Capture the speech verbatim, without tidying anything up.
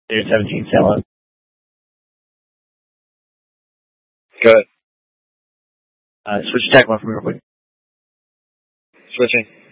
There's seventeen sellout. Good. Uh, switch attack one for me real quick. Switching.